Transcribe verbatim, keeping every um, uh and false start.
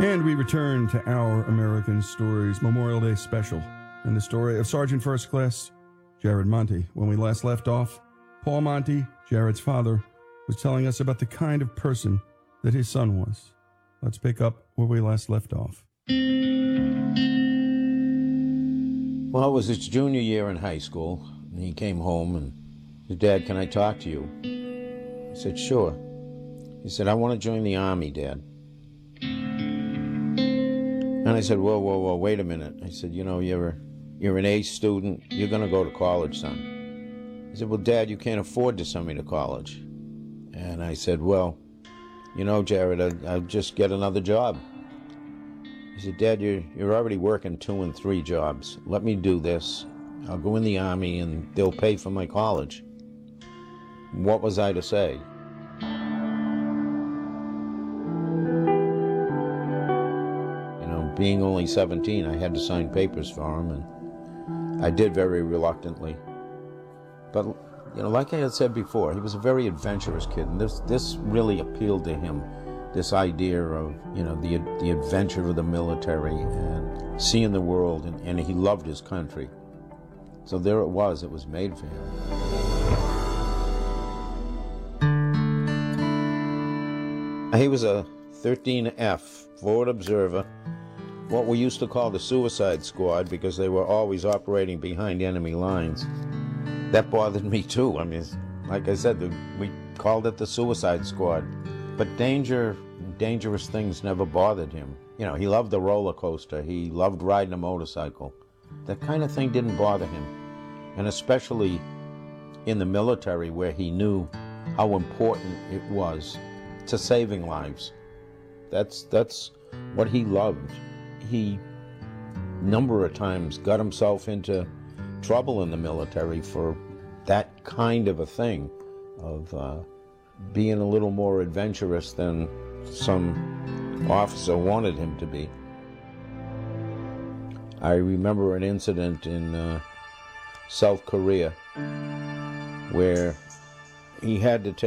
And we return to Our American Stories Memorial Day special and the story of Sergeant First Class Jared Monty. When we last left off, Paul Monty, Jared's father, was telling us about the kind of person that his son was. Let's pick up where we last left off. Well, it was his junior year in high school, and he came home and said, "Dad, can I talk to you?" I said, "Sure." He said, "I want to join the Army, Dad." And I said, whoa, whoa, whoa, wait a minute. I said, you know, you're, a, you're an A student. You're going to go to college, son. He said, well, Dad, you can't afford to send me to college. And I said, well, you know, Jared, I, I'll just get another job. He said, Dad, you're, you're already working two and three jobs. Let me do this. I'll go in the Army, and they'll pay for my college. What was I to say? Being only seventeen, I had to sign papers for him, and I did very reluctantly. But, you know, like I had said before, he was a very adventurous kid, and this this really appealed to him, this idea of, you know, the the adventure of the military and seeing the world, and, and he loved his country. So there it was, it was made for him. He was a thirteen F, forward observer, what we used to call the suicide squad, because they were always operating behind enemy lines. That bothered me too. I mean, like I said, the, we called it the suicide squad. But danger, dangerous things never bothered him. You know, he loved the roller coaster. He loved riding a motorcycle. That kind of thing didn't bother him. And especially in the military, where he knew how important it was to saving lives. That's, that's what he loved. He, number of times, got himself into trouble in the military for that kind of a thing, of uh, being a little more adventurous than some officer wanted him to be. I remember an incident in uh, South Korea where he had to take